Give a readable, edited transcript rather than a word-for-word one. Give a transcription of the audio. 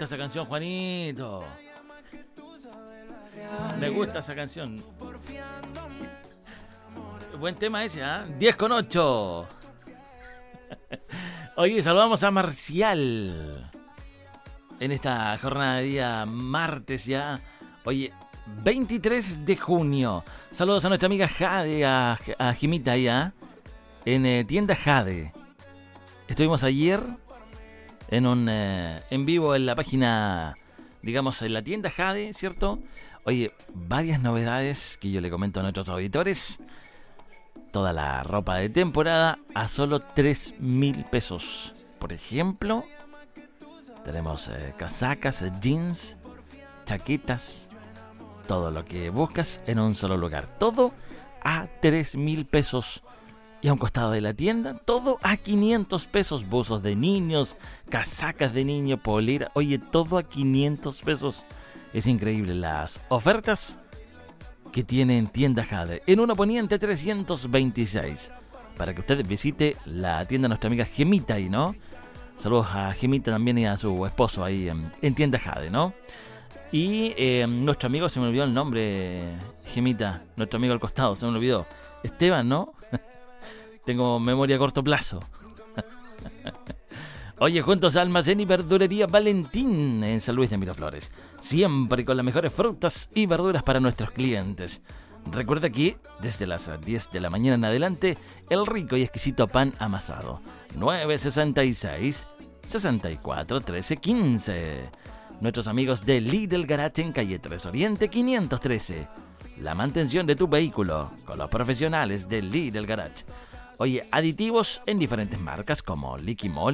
gusta esa canción, Juanito. Me gusta esa canción. Buen tema ese, ¿ah? 10:08. Oye, saludamos a Marcial en esta jornada de día martes ya. Oye, 23 de junio. Saludos a nuestra amiga Jade, a Jimita allá en tienda Jade. Estuvimos ayer en vivo en la página, digamos, en la tienda Jade, ¿cierto? Oye, varias novedades que yo le comento a nuestros auditores. Toda la ropa de temporada a solo 3,000 pesos. Por ejemplo, tenemos casacas, jeans, chaquetas, todo lo que buscas en un solo lugar. Todo a 3,000 pesos. Y a un costado de la tienda, todo a 500 pesos. Buzos de niños, casacas de niño, polera. Oye, todo a 500 pesos. Es increíble las ofertas que tienen tienda Jade. En 1 Poniente 326. Para que usted visite la tienda de nuestra amiga Gemita ahí, ¿no? Saludos a Gemita también y a su esposo ahí en tienda Jade, ¿no? Y nuestro amigo, se me olvidó el nombre, Gemita. Nuestro amigo al costado, se me olvidó. Esteban, ¿no? Tengo memoria a corto plazo. Oye, juntos a Almacén y Verdulería Valentín en San Luis de Miraflores. Siempre con las mejores frutas y verduras para nuestros clientes. Recuerda que desde las 10 de la mañana en adelante, el rico y exquisito pan amasado. 966 64 13 15. Nuestros amigos de Lidl Garage en calle 3 Oriente 513. La mantención de tu vehículo con los profesionales de Lidl Garage. Oye, aditivos en diferentes marcas como Liqui Moly,